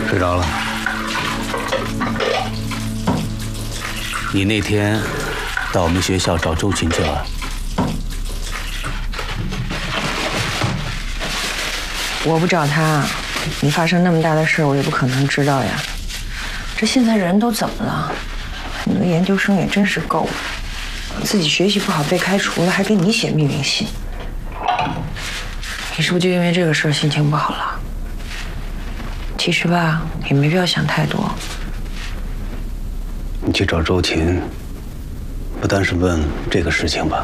睡着了。你那天到我们学校找周群去了？ 我不找他，你发生那么大的事，我也不可能知道呀。这现在人都怎么了？很多研究生也真是够了，自己学习不好被开除了，还给你写命令信。你是不是就因为这个事儿心情不好了？其实吧，也没必要想太多。 你去找周琴，不单是问这个事情吧？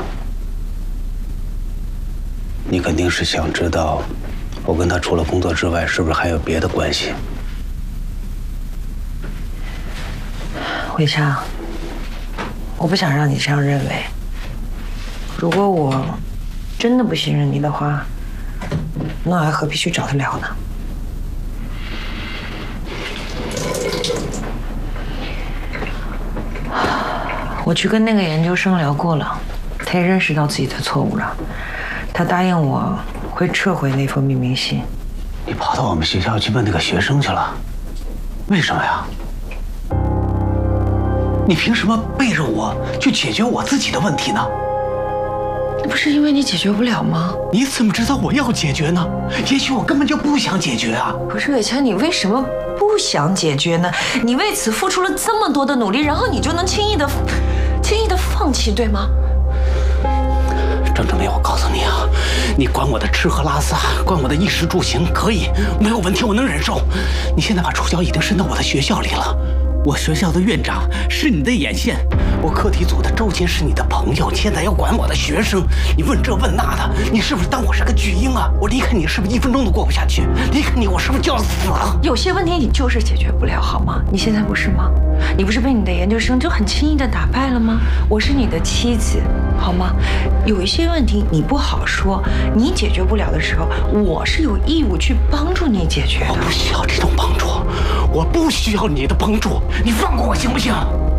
你肯定是想知道，我跟他除了工作之外，是不是还有别的关系？ 伟强，我不想让你这样认为。如果我真的不信任你的话，那我还何必去找他聊呢？我去跟那个研究生聊过了，他也认识到自己的错误了，他答应我会撤回那封命令信。 你跑到我们学校去问那个学生去了？为什么呀？你凭什么背着我去解决我自己的问题呢？ 那不是因为你解决不了吗？ 你怎么知道我要解决呢？也许我根本就不想解决啊！ 不是伟强，你为什么不想解决呢？你为此付出了这么多的努力，然后你就能轻易的放弃，对吗？ 张正明，我告诉你啊，你管我的吃喝拉撒，管我的衣食住行，可以，没有问题，我能忍受。你现在把触角已经伸到我的学校里了。我学校的院长是你的眼线，我课题组的周琴是你的朋友，你现在要管我的学生，你问这问那的，你是不是当我是个巨婴啊？我离开你是不是1分钟都过不下去？离开你我是不是就要死了？ 有些问题你就是解决不了，好吗？你现在不是吗？你不是被你的研究生就很轻易的打败了吗？我是你的妻子，好吗？有一些问题你不好说，你解决不了的时候，我是有义务去帮助你解决的。 我不需要这种帮助，我不需要你的帮助，你放过我行不行？